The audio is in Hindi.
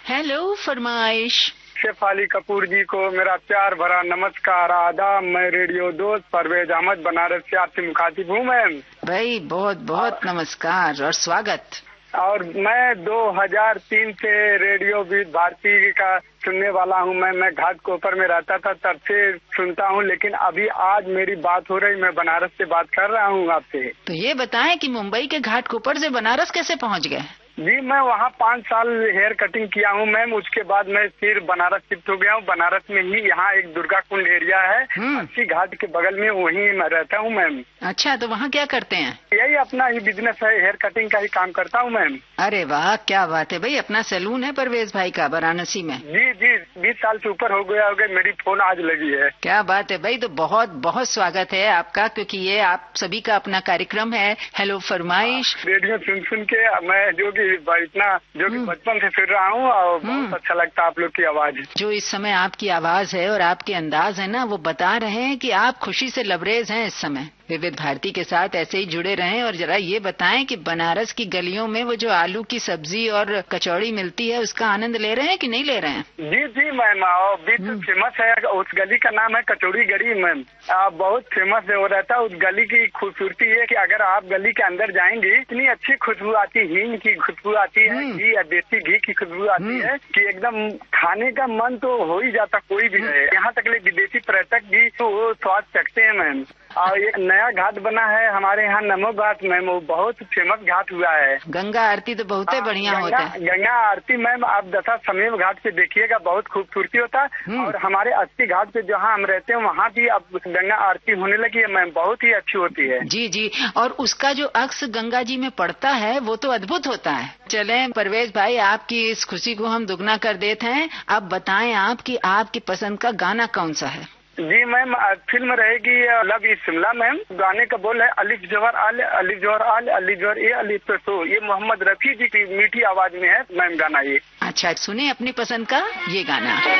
हेलो फरमाइश। शेफाली कपूर जी को मेरा प्यार भरा नमस्कार, आदाब। मैं रेडियो दोस्त परवेज अहमद बनारस से आपसे मुखातिब हूँ मैम। भाई बहुत बहुत नमस्कार और स्वागत। और मैं 2003 से रेडियो भारती का सुनने वाला हूँ। मैं घाटकोपर में रहता था, तब से सुनता हूँ, लेकिन अभी आज मेरी बात हो रही, मैं बनारस से बात कर रहा हूँ आपसे। तो ये बताएं कि मुंबई के घाटकोपर से बनारस कैसे पहुँच गए? जी, मैं वहाँ 5 साल हेयर कटिंग किया हूँ मैम। उसके बाद मैं फिर बनारस शिफ्ट हो गया हूँ। बनारस में ही यहाँ एक दुर्गा कुंड एरिया है, अस्सी घाट के बगल में, वहीं मैं रहता हूँ मैम। अच्छा, तो वहाँ क्या करते हैं? यही अपना ही बिजनेस है, हेयर कटिंग का ही काम करता हूँ मैम। अरे वाह, क्या बात है भाई। अपना सैलून है परवेज भाई का वाराणसी में? जी जी, 20 साल से ऊपर हो गया मेरी फोन आज लगी है। क्या बात है भाई। तो बहुत बहुत स्वागत है आपका, क्योंकि ये आप सभी का अपना कार्यक्रम है हेलो फरमाइश। रेडियो सुन के मैं जो कि बचपन से सुन रहा हूँ और बहुत अच्छा लगता है आप लोग की आवाज। जो इस समय आपकी आवाज है और आपके अंदाज है ना, वो बता रहे हैं कि आप खुशी से लबरेज हैं इस समय। विविध भारती के साथ ऐसे ही जुड़े रहें। और जरा ये बताएं कि बनारस की गलियों में वो जो आलू की सब्जी और कचौड़ी मिलती है, उसका आनंद ले रहे हैं कि नहीं ले रहे हैं? जी जी मैम, फेमस है। उस गली का नाम है कचौड़ी गली मैम। बहुत फेमस है वो रहता है। उस गली की खूबसूरती है कि अगर आप गली के अंदर जाएंगी, इतनी अच्छी खुशबू आती है, हींग की खुशबू आती है, घी या देसी घी की खुशबू आती है कि एकदम खाने का मन तो हो ही जाता, कोई भी रहे। यहाँ तक विदेशी पर्यटक भी तो वो स्वाद चखते हैं मैम। और एक नया घाट बना है हमारे यहाँ, नमो घाट मैम, वो बहुत फेमस घाट हुआ है। गंगा आरती तो बहुत बढ़िया होता है। गंगा आरती मैम आप दशा समेव घाट पे देखिएगा, बहुत खूबसूरती होता है। और हमारे 80 घाट पे जहाँ हम रहते हैं, वहाँ भी अब गंगा आरती होने लगी है मैम, बहुत ही अच्छी होती है। जी जी, और उसका जो अक्स गंगा जी में पड़ता है वो तो अद्भुत होता है। चले परवेज भाई, आपकी इस खुशी को हम दुगना कर देते हैं। अब बताएं आप कि आपकी पसंद का गाना कौन सा है? जी मैम, फिल्म रहेगी लव इज शिमला मैम। गाने का बोल है अलिफ जवाहर आल, अलिफ जवाहर आल, अलिफ जवाहर ए, अलिफ पे सो। ये मोहम्मद रफी जी की मीठी आवाज में है मैम गाना ये। अच्छा, सुने अपनी पसंद का ये गाना।